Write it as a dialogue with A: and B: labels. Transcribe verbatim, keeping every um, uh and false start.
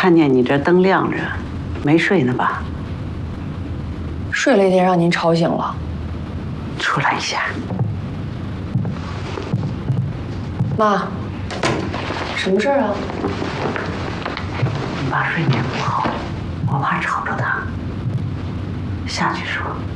A: 看见你这灯亮着，没睡呢吧？
B: 睡了一点，让您吵醒了。
A: 出来一下。
B: 妈，什么事儿啊？
A: 你爸睡眠不好，我怕吵着他。下去说。